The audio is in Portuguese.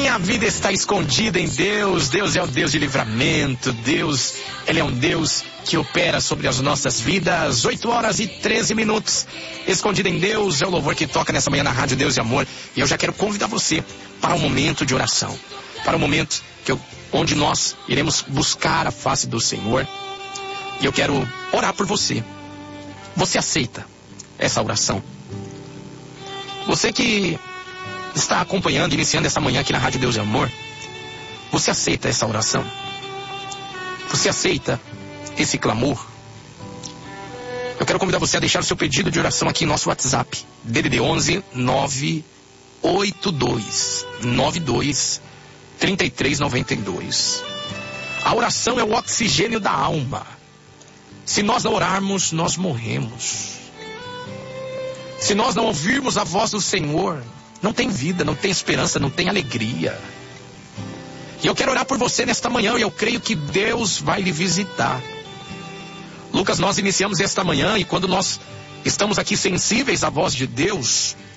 minha vida está escondida em Deus. Deus é o Deus de livramento. Deus, Ele é um Deus que opera sobre as nossas vidas. 8h13. Escondido em Deus é o louvor que toca nessa manhã na Rádio Deus e Amor. E eu já quero convidar você para um momento de oração. Para um momento onde nós iremos buscar a face do Senhor. E eu quero orar por você. Você aceita essa oração? Você que está acompanhando, iniciando essa manhã aqui na Rádio Deus e Amor, você aceita essa oração? Você aceita esse clamor? Eu quero convidar você a deixar o seu pedido de oração aqui em nosso WhatsApp. DDD 11 982 92 3392. A oração é o oxigênio da alma. Se nós não orarmos, nós morremos. Se nós não ouvirmos a voz do Senhor, não tem vida, não tem esperança, não tem alegria. E eu quero orar por você nesta manhã e eu creio que Deus vai lhe visitar. Lucas, nós iniciamos esta manhã e quando nós estamos aqui sensíveis à voz de Deus,